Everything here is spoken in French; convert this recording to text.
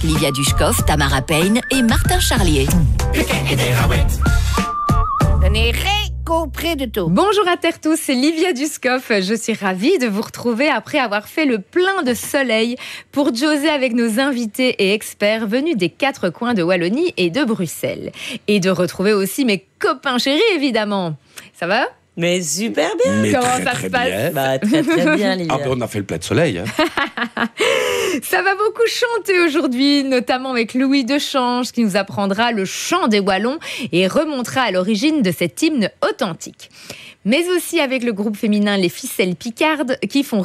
Livia Dushkov, Tamara Payne et Martin Charlier. Je n'ai rien compris du tout. Bonjour à terre tous, c'est Livia Dushkov. Je suis ravie de vous retrouver après avoir fait le plein de soleil pour jauger avec nos invités et experts venus des 4 coins de Wallonie et de Bruxelles. Et de retrouver aussi mes copains chéris, évidemment. Ça va ? Mais super bien. Mais Comment très, ça très se passe bien. Bah, très très bien, Livia. Ah ben on a fait le plat de soleil. Hein. Ça va beaucoup chanter aujourd'hui, notamment avec Louis Dechange qui nous apprendra le chant des Wallons et remontera à l'origine de cet hymne authentique. Mais aussi avec le groupe féminin Les Ficelles Picardes qui font